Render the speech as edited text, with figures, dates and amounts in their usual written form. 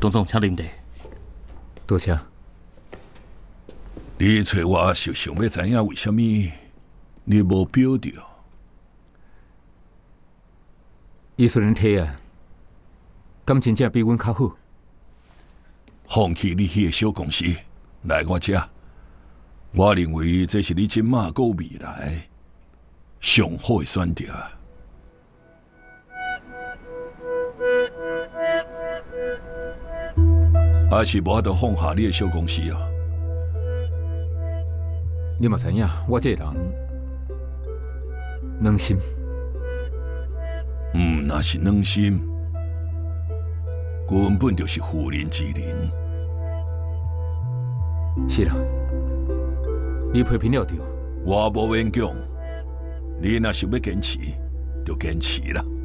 董总，请啉茶。 多谢。 你找我是想要知影为什么你无表着？ 伊虽然提案，敢真正比阮较好。 放弃你迄个小公司来我遮，我认为这是你今马个未来上好的选择。还是无法度放下你的小公司啊！ 你嘛知影，我这个人软心。 若是软心，根本就是妇人之仁。 是啦，你批评了对。 我无勉强，你若想要坚持，就坚持啦。